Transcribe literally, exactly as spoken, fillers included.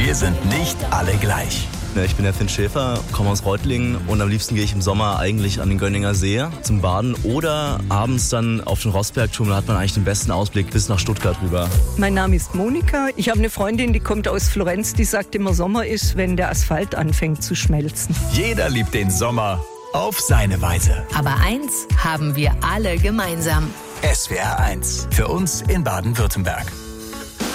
Wir sind nicht alle gleich. Ich bin der Finn Schäfer, komme aus Reutlingen und am liebsten gehe ich im Sommer eigentlich an den Gönninger See zum Baden oder abends dann auf den Rossbergturm, da hat man eigentlich den besten Ausblick bis nach Stuttgart rüber. Mein Name ist Monika, ich habe eine Freundin, die kommt aus Florenz, die sagt immer, Sommer ist, wenn der Asphalt anfängt zu schmelzen. Jeder liebt den Sommer auf seine Weise. Aber eins haben wir alle gemeinsam. S W R eins, für uns in Baden-Württemberg.